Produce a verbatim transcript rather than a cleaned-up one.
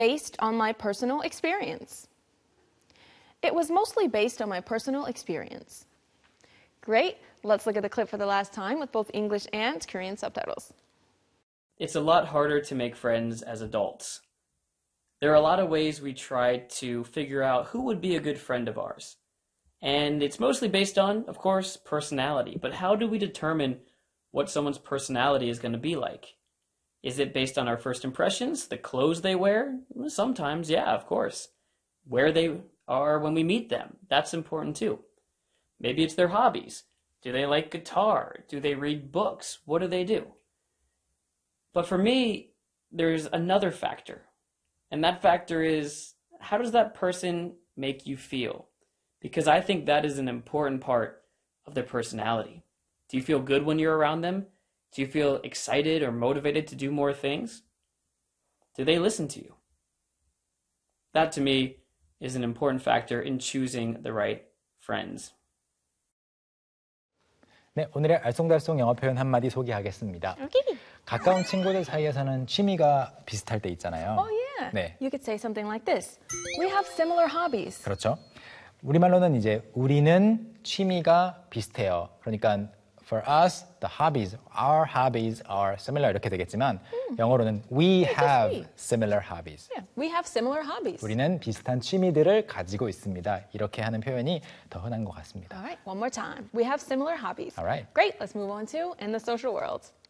based on my personal experience. It was mostly based on my personal experience. Great. Let's look at the clip for the last time with both English and Korean subtitles. It's a lot harder to make friends as adults. There are a lot of ways we try to figure out who would be a good friend of ours. And it's mostly based on, of course, personality. But how do we determine what someone's personality is going to be like? Is it based on our first impressions, the clothes they wear? Sometimes, yeah, of course. Where they are when we meet them, that's important too. Maybe it's their hobbies. Do they like guitar? Do they read books? What do they do? But for me, there's another factor. And that factor is, how does that person make you feel? Because I think that is an important part of their personality. Do you feel good when you're around them? Do you feel excited or motivated to do more things? Do they listen to you? That to me is an important factor in choosing the right friends. 네, 오늘의 알쏭달쏭 영어 표현 한마디 소개하겠습니다. Okay. 가까운 친구들 사이에서는 취미가 비슷할 때 있잖아요. Oh yeah. 네. You could say something like this. We have similar hobbies. 그렇죠. 우리말로는 이제 우리는 취미가 비슷해요. 그러니까 for us, the hobbies, our hobbies are similar 이렇게 되겠지만 음. 영어로는 we have similar hobbies. Yeah, we have similar hobbies. 우리는 비슷한 취미들을 가지고 있습니다. 이렇게 하는 표현이 더 흔한 것 같습니다. All right, one more time. We have similar hobbies. All right. Great, let's move on to in the social world.